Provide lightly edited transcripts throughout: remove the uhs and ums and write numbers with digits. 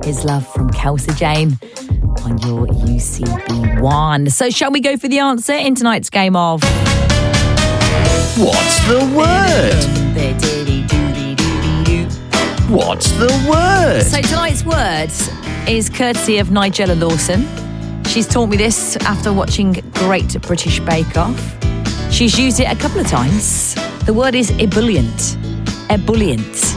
is Love from Kelsey Jane on your UCB1. So shall we go for the answer in tonight's game of... What's the word? What's the word? So tonight's word is courtesy of Nigella Lawson. She's taught me this after watching Great British Bake Off. She's used it a couple of times. The word is ebullient. Ebullient.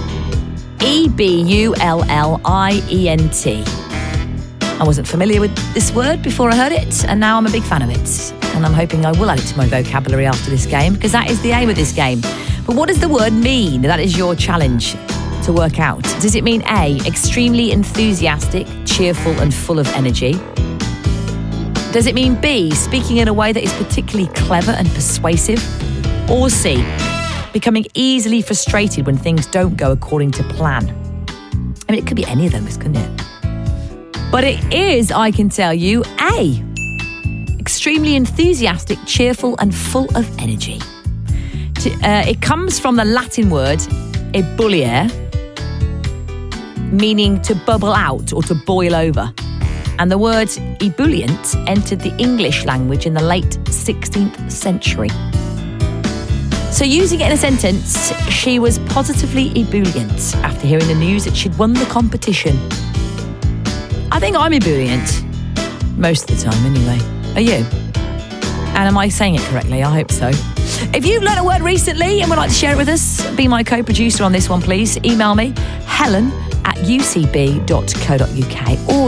E-B-U-L-L-I-E-N-T. I wasn't familiar with this word before I heard it, and now I'm a big fan of it. And I'm hoping I will add it to my vocabulary after this game, because that is the aim of this game. But what does the word mean? That is your challenge to work out. Does it mean A, extremely enthusiastic, cheerful and full of energy? Does it mean B, speaking in a way that is particularly clever and persuasive? Or C, becoming easily frustrated when things don't go according to plan? I mean, it could be any of them, couldn't it? But it is, I can tell you, A, extremely enthusiastic, cheerful and full of energy. It comes from the Latin word ebulliere, meaning to bubble out or to boil over. And the word ebullient entered the English language in the late 16th century. So using it in a sentence, she was positively ebullient after hearing the news that she'd won the competition. I think I'm ebullient. Most of the time, anyway. Are you? And am I saying it correctly? I hope so. If you've learned a word recently and would like to share it with us, be my co-producer on this one, please. Email me, helen@ucb.co.uk, or